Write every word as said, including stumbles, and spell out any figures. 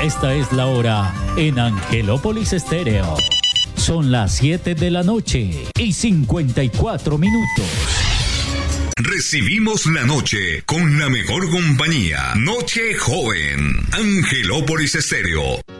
Esta es la hora en Angelópolis Estéreo. Son las siete de la noche y cincuenta y cuatro minutos. Recibimos la noche con la mejor compañía. Noche joven. Angelópolis Estéreo.